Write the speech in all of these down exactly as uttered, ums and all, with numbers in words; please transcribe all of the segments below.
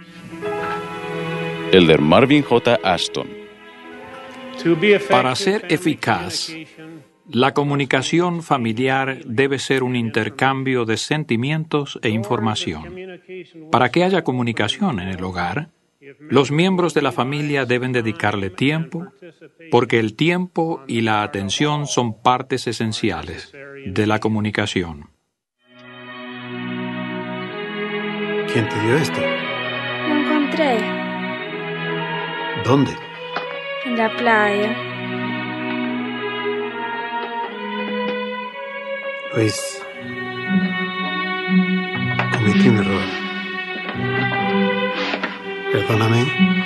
Elder Marvin J. Ashton. Para ser eficaz, la comunicación familiar debe ser un intercambio de sentimientos e información. Para que haya comunicación en el hogar, los miembros de la familia deben dedicarle tiempo, porque el tiempo y la atención son partes esenciales de la comunicación. ¿Quién te dio esto? Lo encontré ¿Dónde? en la playa. Luis, cometí un error. Perdóname.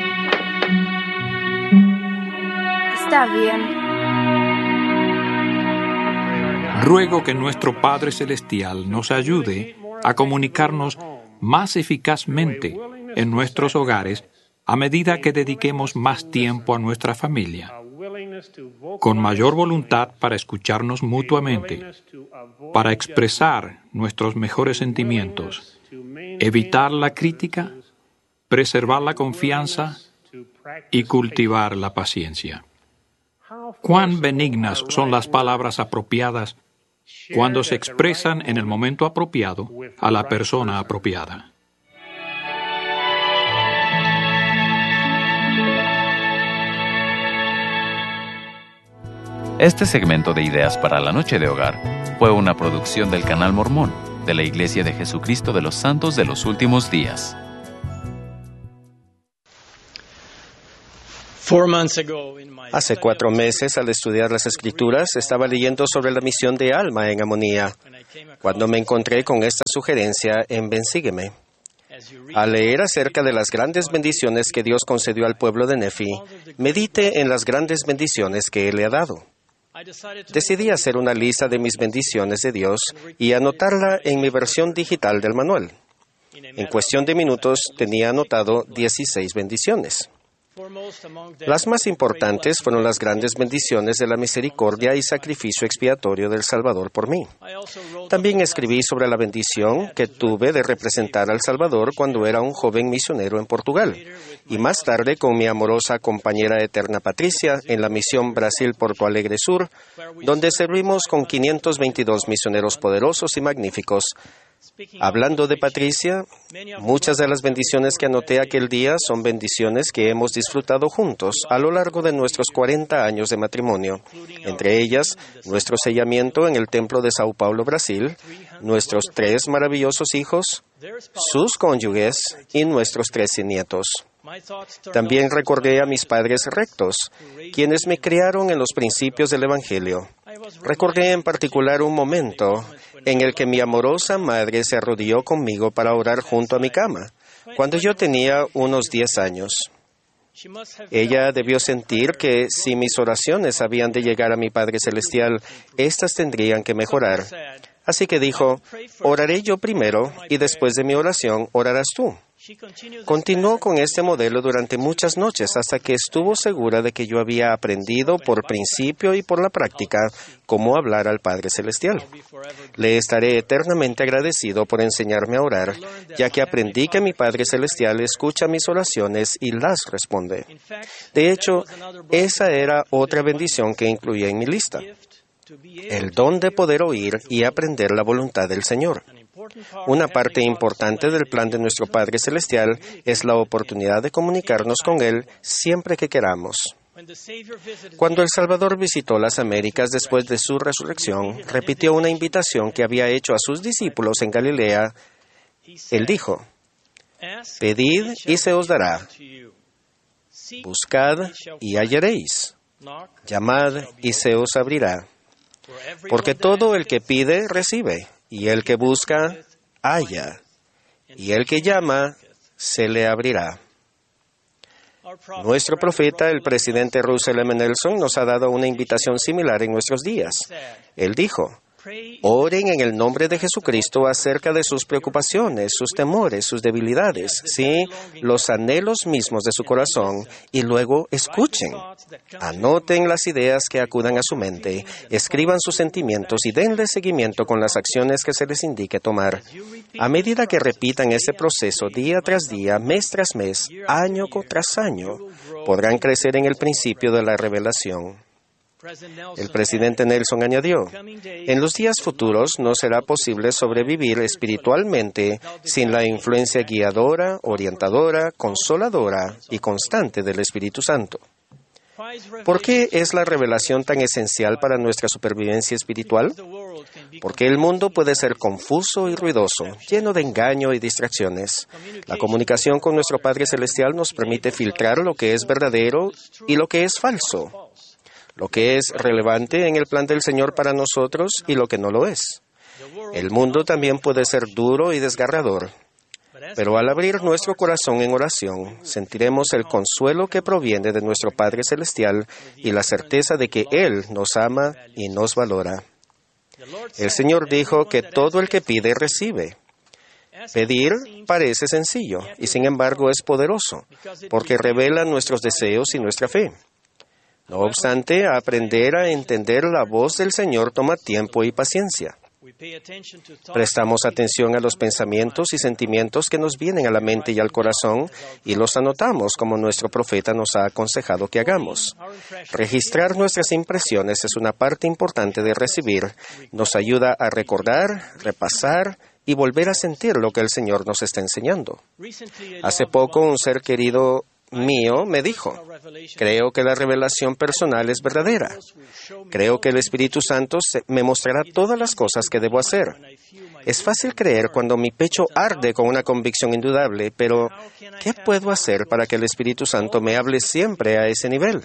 Está bien. Ruego que nuestro Padre Celestial nos ayude a comunicarnos más eficazmente en nuestros hogares a medida que dediquemos más tiempo a nuestra familia, con mayor voluntad para escucharnos mutuamente, para expresar nuestros mejores sentimientos, evitar la crítica, preservar la confianza y cultivar la paciencia. Cuán benignas son las palabras apropiadas cuando se expresan en el momento apropiado a la persona apropiada. Este segmento de Ideas para la Noche de Hogar fue una producción del Canal Mormón de la Iglesia de Jesucristo de los Santos de los Últimos Días. Hace cuatro meses, al estudiar las Escrituras, estaba leyendo sobre la misión de Alma en Amonía, cuando me encontré con esta sugerencia en Ven, sígueme. Al leer acerca de las grandes bendiciones que Dios concedió al pueblo de Nefi, medite en las grandes bendiciones que Él le ha dado. Decidí hacer una lista de mis bendiciones de Dios y anotarla en mi versión digital del manual. En cuestión de minutos tenía anotado dieciséis bendiciones. Las más importantes fueron las grandes bendiciones de la misericordia y sacrificio expiatorio del Salvador por mí. También escribí sobre la bendición que tuve de representar al Salvador cuando era un joven misionero en Portugal, y más tarde con mi amorosa compañera eterna Patricia en la misión Brasil-Porto Alegre Sur, donde servimos con quinientos veintidós misioneros poderosos y magníficos. Hablando de Patricia, muchas de las bendiciones que anoté aquel día son bendiciones que hemos disfrutado juntos a lo largo de nuestros cuarenta años de matrimonio, entre ellas nuestro sellamiento en el Templo de Sao Paulo, Brasil, nuestros tres maravillosos hijos, sus cónyuges y nuestros trece nietos. También recordé a mis padres rectos, quienes me criaron en los principios del Evangelio. Recordé en particular un momento en el que mi amorosa madre se arrodilló conmigo para orar junto a mi cama, cuando yo tenía unos diez años. Ella debió sentir que si mis oraciones habían de llegar a mi Padre Celestial, éstas tendrían que mejorar. Así que dijo, oraré yo primero y después de mi oración orarás tú. Continuó con este modelo durante muchas noches hasta que estuvo segura de que yo había aprendido por principio y por la práctica cómo hablar al Padre Celestial. Le estaré eternamente agradecido por enseñarme a orar, ya que aprendí que mi Padre Celestial escucha mis oraciones y las responde. De hecho, esa era otra bendición que incluía en mi lista: el don de poder oír y aprender la voluntad del Señor. Una parte importante del plan de nuestro Padre Celestial es la oportunidad de comunicarnos con Él siempre que queramos. Cuando el Salvador visitó las Américas después de su resurrección, repitió una invitación que había hecho a sus discípulos en Galilea. Él dijo, «Pedid y se os dará. Buscad y hallaréis. Llamad y se os abrirá. Porque todo el que pide, recibe. Y el que busca, halla, y el que llama, se le abrirá». Nuestro profeta, el presidente Russell M. Nelson, nos ha dado una invitación similar en nuestros días. Él dijo, Oren en el nombre de Jesucristo acerca de sus preocupaciones, sus temores, sus debilidades, sí, los anhelos mismos de su corazón, y luego escuchen. Anoten las ideas que acudan a su mente, escriban sus sentimientos y denle seguimiento con las acciones que se les indique tomar. A medida que repitan ese proceso día tras día, mes tras mes, año tras año, podrán crecer en el principio de la revelación. El presidente Nelson añadió, en los días futuros no será posible sobrevivir espiritualmente sin la influencia guiadora, orientadora, consoladora y constante del Espíritu Santo. ¿Por qué es la revelación tan esencial para nuestra supervivencia espiritual? Porque el mundo puede ser confuso y ruidoso, lleno de engaño y distracciones. La comunicación con nuestro Padre Celestial nos permite filtrar lo que es verdadero y lo que es falso, lo que es relevante en el plan del Señor para nosotros y lo que no lo es. El mundo también puede ser duro y desgarrador, pero al abrir nuestro corazón en oración, sentiremos el consuelo que proviene de nuestro Padre Celestial y la certeza de que Él nos ama y nos valora. El Señor dijo que todo el que pide recibe. Pedir parece sencillo y sin embargo es poderoso, porque revela nuestros deseos y nuestra fe. No obstante, aprender a entender la voz del Señor toma tiempo y paciencia. Prestamos atención a los pensamientos y sentimientos que nos vienen a la mente y al corazón y los anotamos como nuestro profeta nos ha aconsejado que hagamos. Registrar nuestras impresiones es una parte importante de recibir. Nos ayuda a recordar, repasar y volver a sentir lo que el Señor nos está enseñando. Hace poco un ser querido mío me dijo, creo que la revelación personal es verdadera. Creo que el Espíritu Santo me mostrará todas las cosas que debo hacer. Es fácil creer cuando mi pecho arde con una convicción indudable, pero ¿qué puedo hacer para que el Espíritu Santo me hable siempre a ese nivel?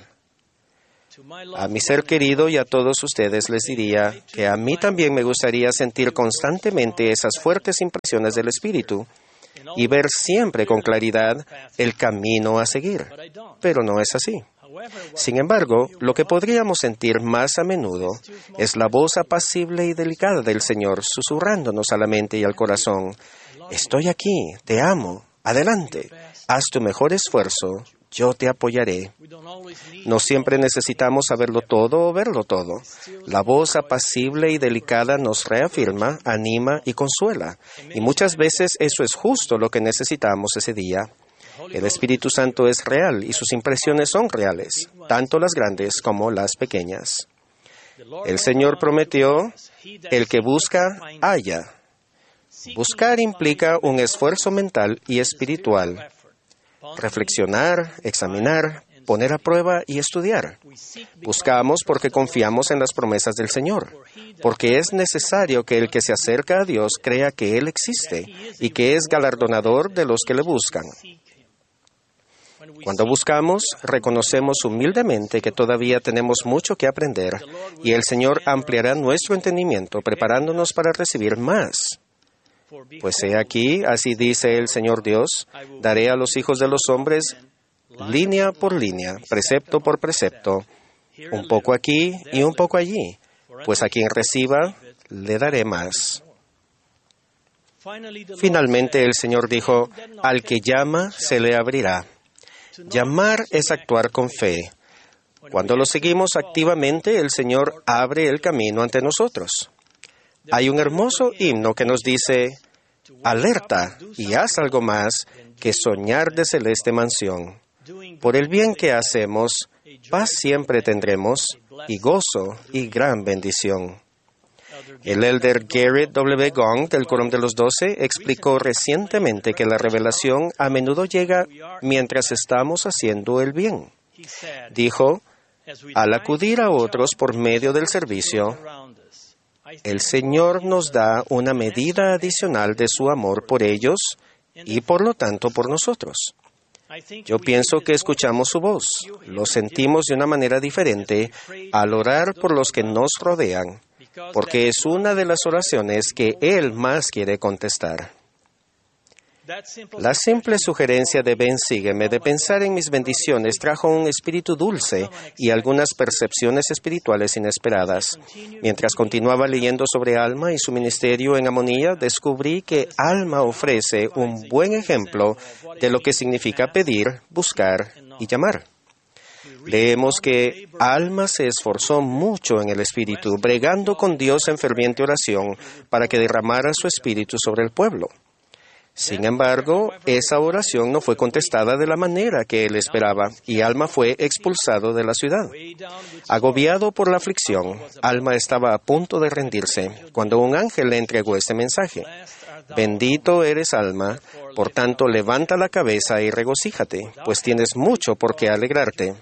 A mi ser querido y a todos ustedes les diría que a mí también me gustaría sentir constantemente esas fuertes impresiones del Espíritu y ver siempre con claridad el camino a seguir. Pero no es así. Sin embargo, lo que podríamos sentir más a menudo es la voz apacible y delicada del Señor susurrándonos a la mente y al corazón. Estoy aquí, te amo, adelante, haz tu mejor esfuerzo, yo te apoyaré. No siempre necesitamos saberlo todo o verlo todo. La voz apacible y delicada nos reafirma, anima y consuela. Y muchas veces eso es justo lo que necesitamos ese día. El Espíritu Santo es real y sus impresiones son reales, tanto las grandes como las pequeñas. El Señor prometió, el que busca, halla. Buscar implica un esfuerzo mental y espiritual. Reflexionar, examinar, poner a prueba y estudiar. Buscamos porque confiamos en las promesas del Señor, porque es necesario que el que se acerca a Dios crea que Él existe y que es galardonador de los que le buscan. Cuando buscamos, reconocemos humildemente que todavía tenemos mucho que aprender y el Señor ampliará nuestro entendimiento preparándonos para recibir más. Pues he aquí, así dice el Señor Dios, daré a los hijos de los hombres línea por línea, precepto por precepto, un poco aquí y un poco allí, pues a quien reciba le daré más. Finalmente el Señor dijo, al que llama se le abrirá. Llamar es actuar con fe. Cuando lo seguimos activamente, el Señor abre el camino ante nosotros. Hay un hermoso himno que nos dice, alerta y haz algo más que soñar de celeste mansión. Por el bien que hacemos, paz siempre tendremos y gozo y gran bendición. El elder Garrett W. Gong del Quórum de los Doce explicó recientemente que la revelación a menudo llega mientras estamos haciendo el bien. Dijo, al acudir a otros por medio del servicio, el Señor nos da una medida adicional de su amor por ellos y por lo tanto por nosotros. Yo pienso que escuchamos su voz, lo sentimos de una manera diferente al orar por los que nos rodean, porque es una de las oraciones que Él más quiere contestar. La simple sugerencia de ven, sígueme, de pensar en mis bendiciones, trajo un espíritu dulce y algunas percepciones espirituales inesperadas. Mientras continuaba leyendo sobre Alma y su ministerio en Amonía, descubrí que Alma ofrece un buen ejemplo de lo que significa pedir, buscar y llamar. Leemos que Alma se esforzó mucho en el Espíritu, bregando con Dios en ferviente oración para que derramara su Espíritu sobre el pueblo. Sin embargo, esa oración no fue contestada de la manera que él esperaba, y Alma fue expulsado de la ciudad. Agobiado por la aflicción, Alma estaba a punto de rendirse, cuando un ángel le entregó este mensaje: Bendito eres, Alma, por tanto levanta la cabeza y regocíjate, pues tienes mucho por qué alegrarte.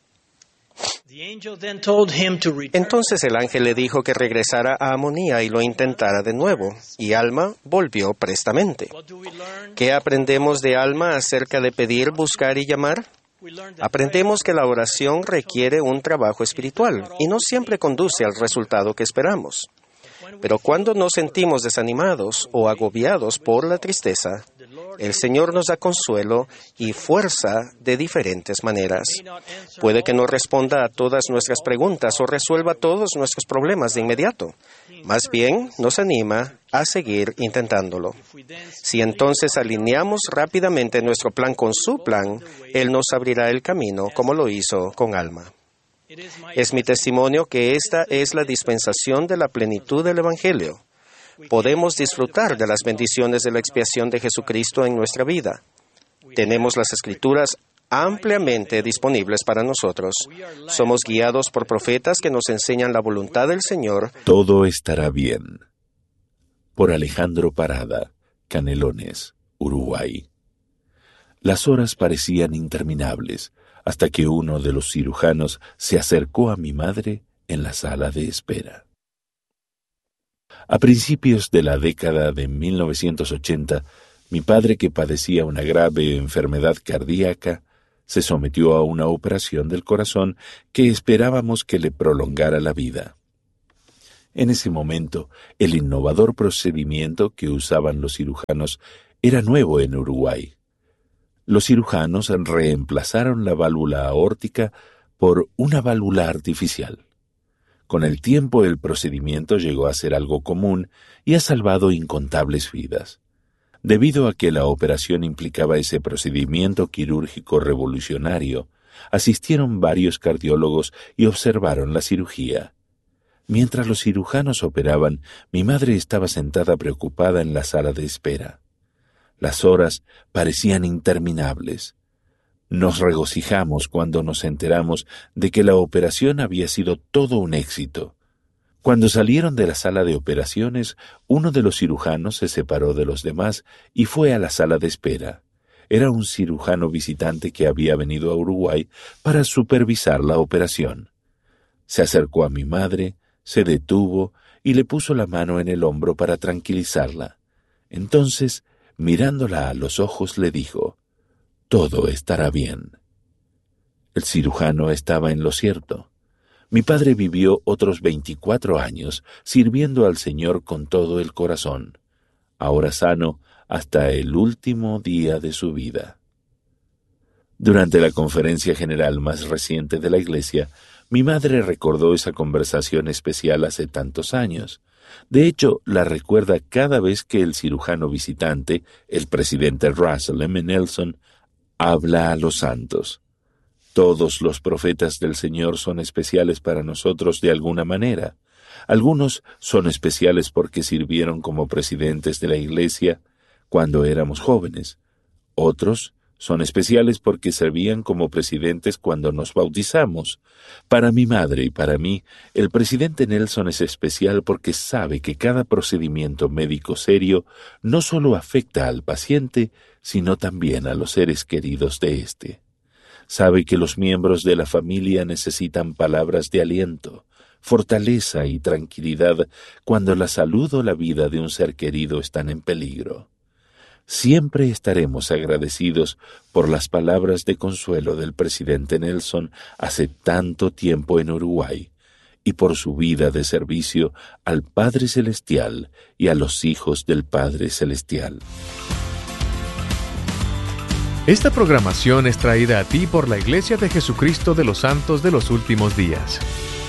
Entonces el ángel le dijo que regresara a Amonía y lo intentara de nuevo, y Alma volvió prestamente. ¿Qué aprendemos de Alma acerca de pedir, buscar y llamar? Aprendemos que la oración requiere un trabajo espiritual y no siempre conduce al resultado que esperamos. Pero cuando nos sentimos desanimados o agobiados por la tristeza, el Señor nos da consuelo y fuerza de diferentes maneras. Puede que no responda a todas nuestras preguntas o resuelva todos nuestros problemas de inmediato. Más bien, nos anima a seguir intentándolo. Si entonces alineamos rápidamente nuestro plan con su plan, Él nos abrirá el camino como lo hizo con Alma. Es mi testimonio que esta es la dispensación de la plenitud del Evangelio. Podemos disfrutar de las bendiciones de la expiación de Jesucristo en nuestra vida. Tenemos las Escrituras ampliamente disponibles para nosotros. Somos guiados por profetas que nos enseñan la voluntad del Señor. Todo estará bien. Por Alejandro Parada, Canelones, Uruguay. Las horas parecían interminables, hasta que uno de los cirujanos se acercó a mi madre en la sala de espera. A principios de la década de mil novecientos ochenta, mi padre, que padecía una grave enfermedad cardíaca, se sometió a una operación del corazón que esperábamos que le prolongara la vida. En ese momento, el innovador procedimiento que usaban los cirujanos era nuevo en Uruguay. Los cirujanos reemplazaron la válvula aórtica por una válvula artificial. Con el tiempo el procedimiento llegó a ser algo común y ha salvado incontables vidas. Debido a que la operación implicaba ese procedimiento quirúrgico revolucionario, asistieron varios cardiólogos y observaron la cirugía. Mientras los cirujanos operaban, mi madre estaba sentada preocupada en la sala de espera. Las horas parecían interminables. Nos regocijamos cuando nos enteramos de que la operación había sido todo un éxito. Cuando salieron de la sala de operaciones, uno de los cirujanos se separó de los demás y fue a la sala de espera. Era un cirujano visitante que había venido a Uruguay para supervisar la operación. Se acercó a mi madre, se detuvo y le puso la mano en el hombro para tranquilizarla. Entonces, mirándola a los ojos, le dijo: «Todo estará bien». El cirujano estaba en lo cierto. Mi padre vivió otros veinticuatro años sirviendo al Señor con todo el corazón, ahora sano hasta el último día de su vida. Durante la conferencia general más reciente de la Iglesia, mi madre recordó esa conversación especial hace tantos años. De hecho, la recuerda cada vez que el cirujano visitante, el presidente Russell M. Nelson, habla a los santos. Todos los profetas del Señor son especiales para nosotros de alguna manera. Algunos son especiales porque sirvieron como presidentes de la Iglesia cuando éramos jóvenes. Otros son especiales porque servían como presidentes cuando nos bautizamos. Para mi madre y para mí, el presidente Nelson es especial porque sabe que cada procedimiento médico serio no solo afecta al paciente, sino también a los seres queridos de éste. Sabe que los miembros de la familia necesitan palabras de aliento, fortaleza y tranquilidad cuando la salud o la vida de un ser querido están en peligro. Siempre estaremos agradecidos por las palabras de consuelo del presidente Nelson hace tanto tiempo en Uruguay y por su vida de servicio al Padre Celestial y a los hijos del Padre Celestial. Esta programación es traída a ti por la Iglesia de Jesucristo de los Santos de los Últimos Días.